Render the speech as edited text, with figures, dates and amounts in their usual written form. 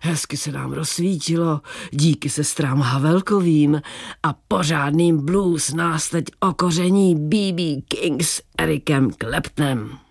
hezky se nám rozsvítilo díky sestrám Havelkovým a pořádným blues nás teď okoření B.B. King s Ericem Claptonem.